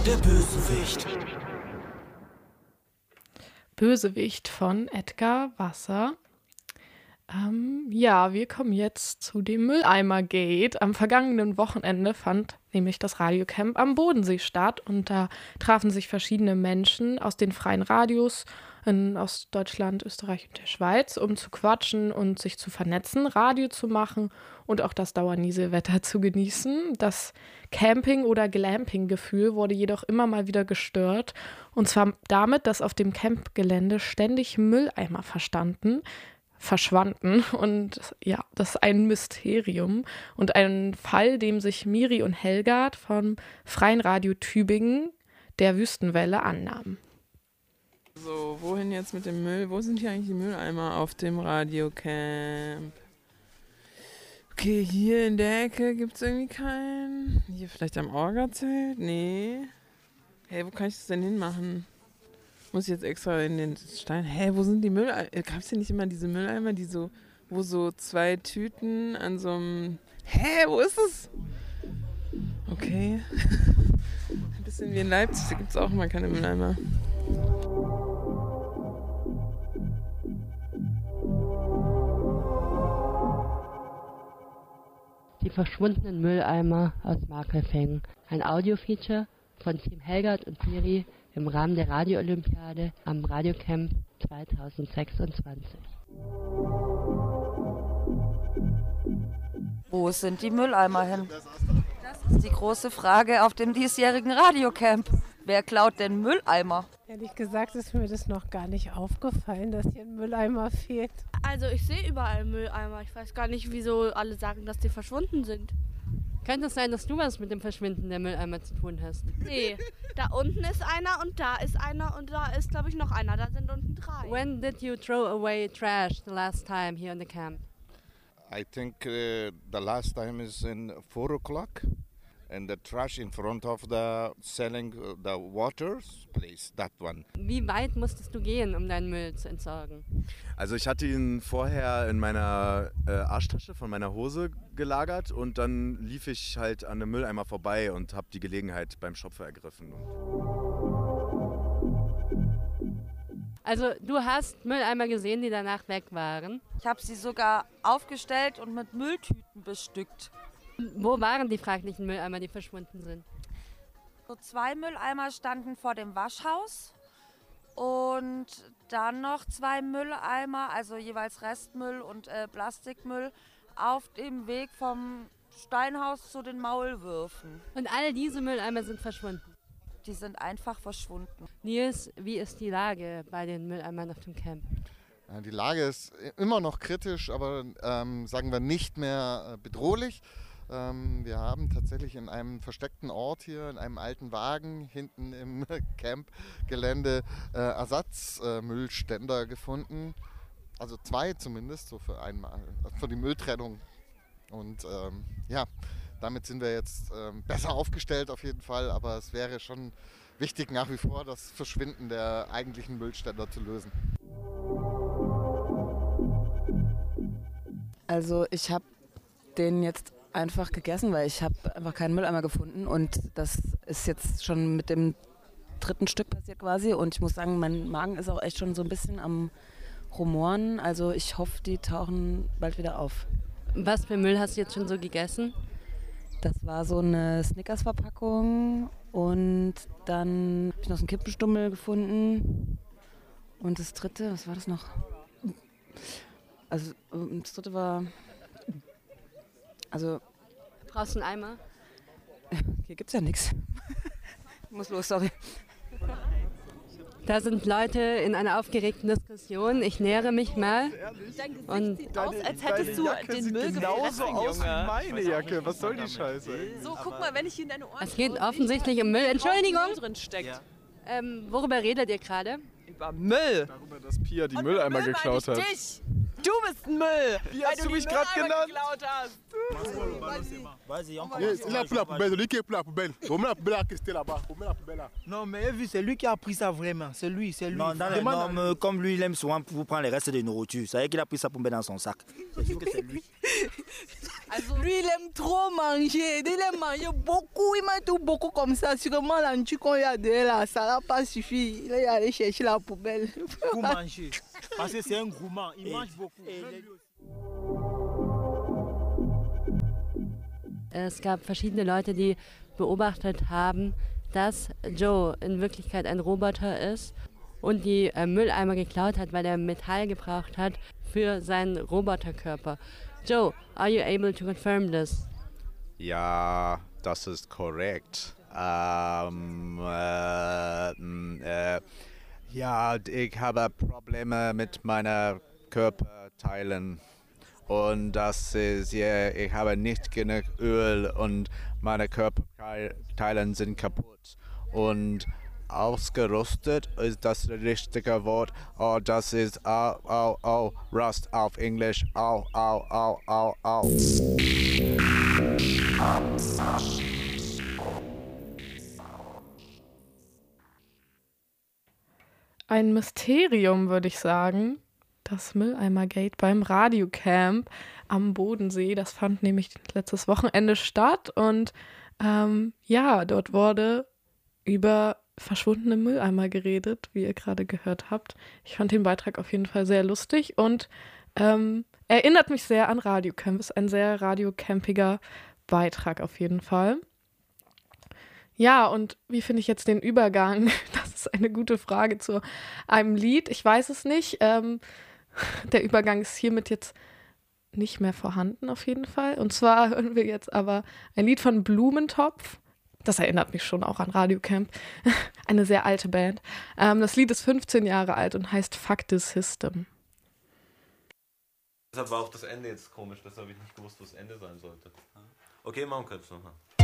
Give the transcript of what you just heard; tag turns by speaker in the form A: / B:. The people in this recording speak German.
A: Der Bösewicht.
B: Bösewicht von Edgar Wasser. Ja, wir kommen jetzt zu dem Mülleimer-Gate. Am vergangenen Wochenende fand nämlich das Radiocamp am Bodensee statt und da trafen sich verschiedene Menschen aus den freien Radios aus Deutschland, Österreich und der Schweiz, um zu quatschen und sich zu vernetzen, Radio zu machen und auch das Dauernieselwetter zu genießen. Das Camping- oder Glamping-Gefühl wurde jedoch immer mal wieder gestört und zwar damit, dass auf dem Campgelände ständig Mülleimer verschwanden und ja, das ist ein Mysterium und ein Fall, dem sich Miri und Helgard vom Freien Radio Tübingen der Wüstenwelle annahmen.
C: So, wohin jetzt mit dem Müll? Wo sind hier eigentlich die Mülleimer auf dem Radiocamp? Okay, hier in der Ecke gibt es irgendwie keinen. Hier vielleicht am Orga-Zelt? Nee. Hey, wo kann ich das denn hinmachen? Muss ich jetzt extra in den Stein? Hä, wo sind die Mülleimer? Gab es hier nicht immer diese Mülleimer, wo so 2 Tüten an so einem... Hä, wo ist es? Okay. Ein bisschen wie in Leipzig, da gibt es auch immer keine Mülleimer.
D: Die verschwundenen Mülleimer aus Markelfängen. Ein Audio-Feature von Team Helgard und Miri im Rahmen der Radio-Olympiade am Radiocamp 2026.
E: Wo sind die Mülleimer hin? Das ist die große Frage auf dem diesjährigen Radiocamp. Wer klaut denn Mülleimer?
F: Ehrlich gesagt ist mir das noch gar nicht aufgefallen, dass hier ein Mülleimer fehlt.
G: Also ich sehe überall Mülleimer. Ich weiß gar nicht, wieso alle sagen, dass die verschwunden sind.
D: Könnte es sein, dass du was mit dem Verschwinden der Mülleimer zu tun hast?
G: Nee, da unten ist einer und da ist einer und da ist, glaube ich, noch einer. Da sind unten 3.
D: When did you throw away trash the last time here in the camp?
H: I think the last time is in 4 o'clock. And the trash in front of the selling the waters place, that one.
D: Wie weit musstest du gehen, um deinen Müll zu entsorgen?
I: Also ich hatte ihn vorher in meiner Arschtasche von meiner Hose gelagert und dann lief ich halt an einem Mülleimer vorbei und habe die Gelegenheit beim Schopfer ergriffen.
D: Also du hast Mülleimer gesehen, die danach weg waren?
E: Ich habe sie sogar aufgestellt und mit Mülltüten bestückt.
D: Wo waren die fraglichen Mülleimer, die verschwunden sind?
E: So 2 Mülleimer standen vor dem Waschhaus und dann noch 2 Mülleimer, also jeweils Restmüll und Plastikmüll, auf dem Weg vom Steinhaus zu den Maulwürfen.
D: Und all diese Mülleimer sind verschwunden?
E: Die sind einfach verschwunden.
D: Nils, wie ist die Lage bei den Mülleimern auf dem Camp?
J: Die Lage ist immer noch kritisch, aber sagen wir nicht mehr bedrohlich. Wir haben tatsächlich in einem versteckten Ort hier, in einem alten Wagen hinten im Campgelände Ersatzmüllständer gefunden. Also 2 zumindest, so für die Mülltrennung. Und ja, damit sind wir jetzt besser aufgestellt auf jeden Fall, aber es wäre schon wichtig nach wie vor, das Verschwinden der eigentlichen Müllständer zu lösen.
K: Also ich habe den jetzt einfach gegessen, weil ich habe einfach keinen Mülleimer gefunden und das ist jetzt schon mit dem 3. Stück passiert quasi und ich muss sagen, mein Magen ist auch echt schon so ein bisschen am Rumoren, also ich hoffe, die tauchen bald wieder auf.
D: Was für Müll hast du jetzt schon so gegessen?
K: Das war so eine Snickers-Verpackung und dann habe ich noch so einen Kippenstummel gefunden und das 3., was war das noch? Also das 3. war... Also,
D: brauchst du einen Eimer?
K: Hier gibt's ja nichts. Ich muss los, sorry.
D: Da sind Leute in einer aufgeregten Diskussion. Ich nähere mich mal.
E: Dein Gesicht sieht aus, als hättest du den Müll
I: genauso aus wie meine Jacke. Was soll die Scheiße?
E: So, guck mal, wenn ich in deine Ohren...
D: Es geht offensichtlich um Müll. Entschuldigung!
E: Müll drin steckt.
D: Worüber redet ihr gerade?
C: Über Müll!
I: Darüber, dass Pia die Mülleimer geklaut hat.
A: Du bist ein Müll,
L: Wie hast du mich gerade genannt?
A: geklaut hast.
L: Il a pris la poubelle, lui qui a pris la poubelle. On met la poubelle à rester là-bas. On met la poubelle là.
M: Non, mais vu, c'est lui qui a pris ça vraiment. C'est lui, c'est lui.
N: Non, comme lui, il aime souvent vous prendre les restes de nourriture. Ça veut dire qu'il a pris ça pour mettre dans son sac. C'est sûr que c'est lui.
A: Also, lui, il aime trop manger. Il aime manger beaucoup. Il mange tout beaucoup comme ça. Sûrement, l'antu qu'on lui a donné là, ça n'a pas suffi. Il est allé chercher la poubelle.
M: Pour manger. Parce que c'est un gourmand. Il mange beaucoup.
D: Es gab verschiedene Leute, die beobachtet haben, dass Joe in Wirklichkeit ein Roboter ist und die Mülleimer geklaut hat, weil er Metall gebraucht hat für seinen Roboterkörper. Joe, are you able to confirm this?
O: Ja, das ist korrekt. Ja, ich habe Probleme mit meinen Körperteilen. Und das ist, ich habe nicht genug Öl und meine Körperteile sind kaputt. Und ausgerostet ist das richtige Wort. Oh, das ist Rust auf Englisch. Au.
B: Ein Mysterium, würde ich sagen. Das Mülleimergate beim Radiocamp am Bodensee. Das fand nämlich letztes Wochenende statt. Und dort wurde über verschwundene Mülleimer geredet, wie ihr gerade gehört habt. Ich fand den Beitrag auf jeden Fall sehr lustig und erinnert mich sehr an Radiocamp. Ist ein sehr radiocampiger Beitrag auf jeden Fall. Ja, und wie finde ich jetzt den Übergang? Das ist eine gute Frage zu einem Lied. Ich weiß es nicht. Der Übergang ist hiermit jetzt nicht mehr vorhanden auf jeden Fall. Und zwar hören wir jetzt aber ein Lied von Blumentopf. Das erinnert mich schon auch an Radiocamp. Eine sehr alte Band. Das Lied ist 15 Jahre alt und heißt Fuck This System.
P: Deshalb war auch das Ende jetzt komisch. Deshalb habe ich nicht gewusst, wo das Ende sein sollte. Okay, machen wir es nochmal.